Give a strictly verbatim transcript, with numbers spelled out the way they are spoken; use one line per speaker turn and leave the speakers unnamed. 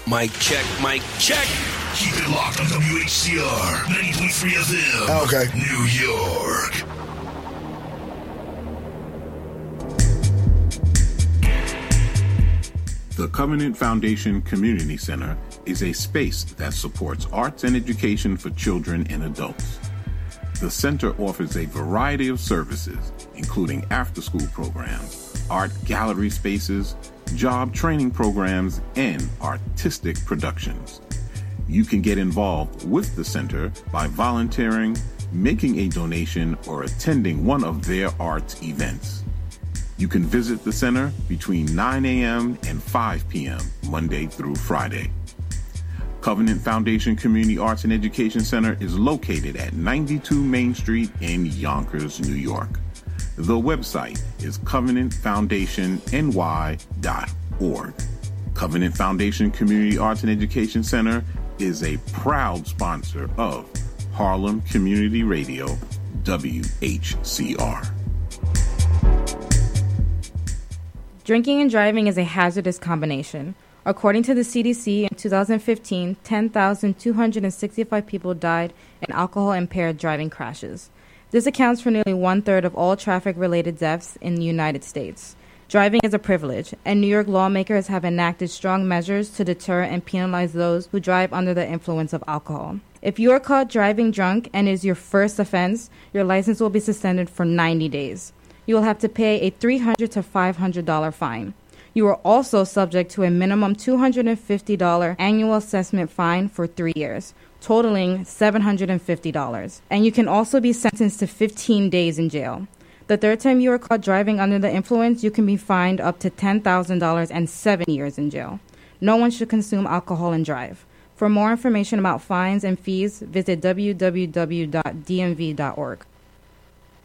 Mic check, mic check.
Keep it locked on W H C R ninety point three F M.
Okay.
New York.
The Covenant Foundation Community Center is a space that supports arts and education for children and adults. The center offers a variety of services, including after-school programs, art gallery spaces, job training programs, and artistic productions. You can get involved with the center by volunteering, making a donation, or attending one of their arts events. You can visit the center between nine a.m. and five p.m. Monday through Friday. Covenant Foundation Community Arts and Education Center is located at ninety-two Main Street in Yonkers, New York. The website is covenant foundation n y dot org. Covenant Foundation Community Arts and Education Center is a proud sponsor of Harlem Community Radio, W H C R.
Drinking and driving is a hazardous combination. According to the C D C, in two thousand fifteen, ten thousand two hundred sixty-five people died in alcohol-impaired driving crashes. This accounts for nearly one-third of all traffic-related deaths in the United States. Driving is a privilege, and New York lawmakers have enacted strong measures to deter and penalize those who drive under the influence of alcohol. If you are caught driving drunk and is your first offense, your license will be suspended for ninety days. You will have to pay a three hundred to five hundred dollars fine. You are also subject to a minimum two hundred fifty dollars annual assessment fine for three years, totaling seven hundred fifty dollars. And you can also be sentenced to fifteen days in jail. The third time you are caught driving under the influence, you can be fined up to ten thousand dollars and seven years in jail. No one should consume alcohol and drive. For more information about fines and fees, visit w w w dot d m v dot org.